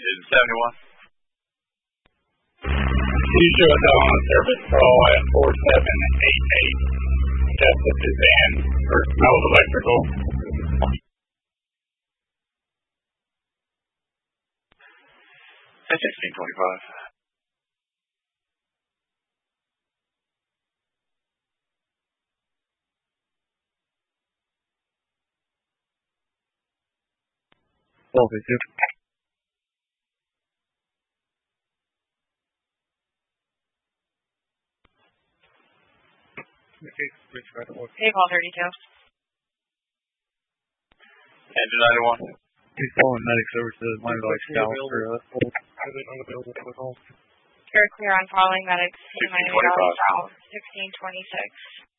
Engine 71. You should have on a service call at 4788. Tesla Suzanne for Smells Electrical. That's 1625. Well, they do. Hey, Paul 32. Engine 91. He's calling medics over to my like scout for You're clear on following medics to 1625. South, 1626.